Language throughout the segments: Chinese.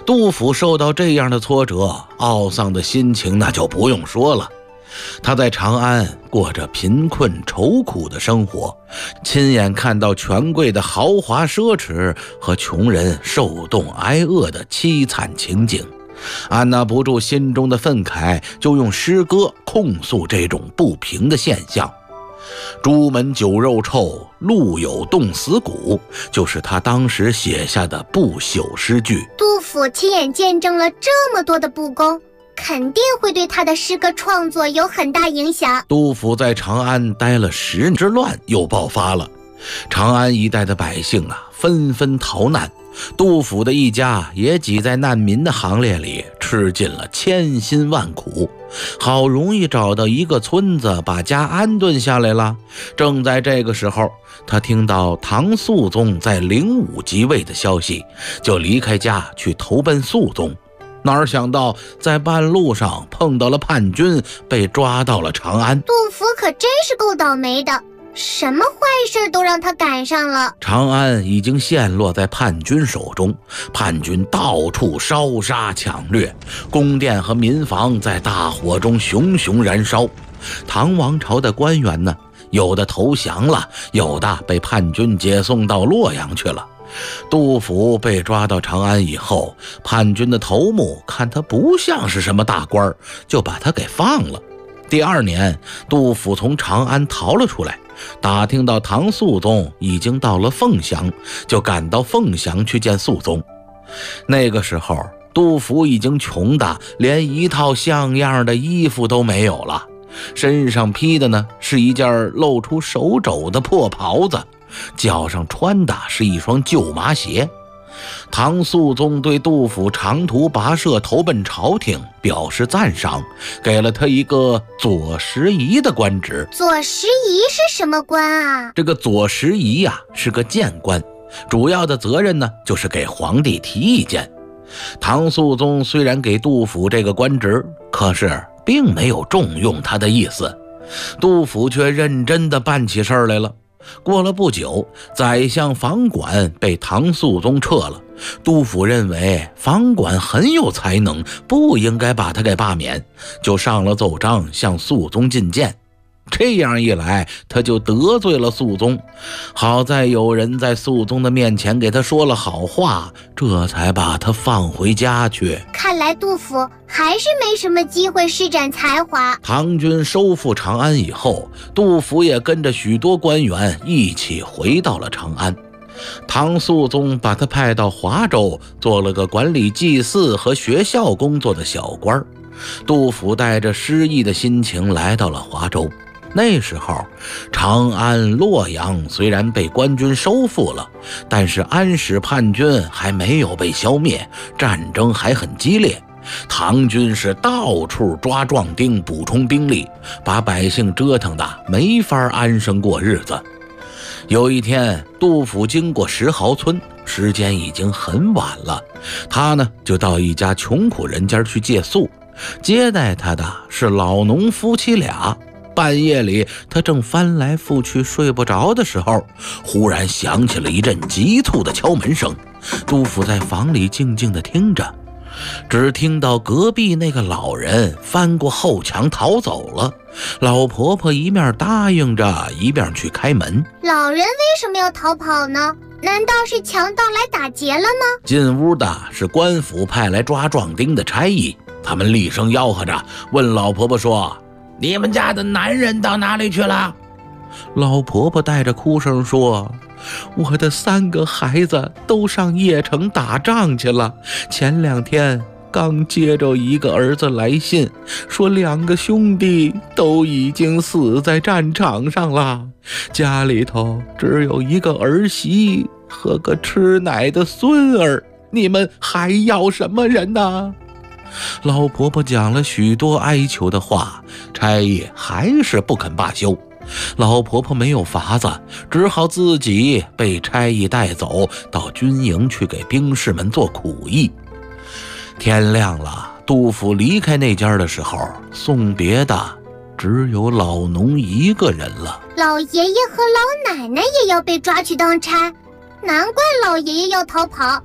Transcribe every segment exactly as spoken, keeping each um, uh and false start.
杜甫受到这样的挫折，懊丧的心情那就不用说了。他在长安过着贫困愁苦的生活，亲眼看到权贵的豪华奢侈和穷人受冻挨饿的凄惨情景，按捺不住心中的愤慨，就用诗歌控诉这种不平的现象。朱门酒肉臭，路有冻死骨，就是他当时写下的不朽诗句。 杜甫亲眼见证了这么多的不公，肯定会对他的诗歌创作有很大影响。 杜甫在长安待了十年，之乱又爆发了，长安一带的百姓啊纷纷逃难，杜甫的一家也挤在难民的行列里，吃尽了千辛万苦，好容易找到一个村子，把家安顿下来了。正在这个时候，他听到唐肃宗在灵武即位的消息，就离开家去投奔肃宗。哪儿想到在半路上碰到了叛军，被抓到了长安。 杜甫可真是够倒霉的，什么坏事都让他赶上了。 长安已经陷落在叛军手中，叛军到处烧杀抢掠，宫殿和民房在大火中熊熊燃烧。唐王朝的官员呢，有的投降了，有的被叛军解送到洛阳去了。杜甫被抓到长安以后，叛军的头目看他不像是什么大官，就把他给放了。第二年，杜甫从长安逃了出来，打听到唐肃宗已经到了凤翔，就赶到凤翔去见肃宗。那个时候，杜甫已经穷得连一套像样的衣服都没有了，身上披的呢是一件露出手肘的破袍子，脚上穿的是一双旧麻鞋。唐肃宗对杜甫长途跋涉投奔朝廷表示赞赏，给了他一个左拾遗的官职。 左拾遗是什么官啊？ 这个左拾遗呀、啊、是个谏官，主要的责任呢就是给皇帝提意见。唐肃宗虽然给杜甫这个官职，可是并没有重用他的意思。杜甫却认真地办起事来了。过了不久，宰相房管被唐肃宗撤了。杜甫认为房管很有才能，不应该把他给罢免，就上了奏章向肃宗进谏。这样一来，他就得罪了肃宗。好在有人在肃宗的面前给他说了好话，这才把他放回家去。 看来杜甫还是没什么机会施展才华。 唐军收复长安以后，杜甫也跟着许多官员一起回到了长安。唐肃宗把他派到华州，做了个管理祭祀和学校工作的小官。杜甫带着失意的心情来到了华州。那时候，长安、洛阳虽然被官军收复了，但是安史叛军还没有被消灭，战争还很激烈。唐军是到处抓壮丁补充兵力，把百姓折腾得没法安生过日子。有一天，杜甫经过石壕村，时间已经很晚了，他呢就到一家穷苦人家去借宿。接待他的是老农夫妻俩。半夜里，他正翻来覆去睡不着的时候，忽然响起了一阵急促的敲门声。杜甫在房里静静地听着，只听到隔壁那个老人翻过后墙逃走了。老婆婆一面答应着，一边去开门。 老人为什么要逃跑呢？难道是强盗来打劫了吗？ 进屋的是官府派来抓壮丁的差役，他们厉声吆喝着，问老婆婆说：“你们家的男人到哪里去了？”老婆婆带着哭声说：“我的三个孩子都上邺城打仗去了，前两天刚接着一个儿子来信，说两个兄弟都已经死在战场上了，家里头只有一个儿媳和个吃奶的孙儿，你们还要什么人呢？”老婆婆讲了许多哀求的话，差役还是不肯罢休。老婆婆没有法子，只好自己被差役带走到军营去给兵士们做苦役。天亮了，杜甫离开那家的时候，送别的只有老农一个人了。 老爷爷和老奶奶也要被抓去当差，难怪老爷爷要逃跑，这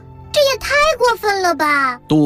也太过分了吧！ 杜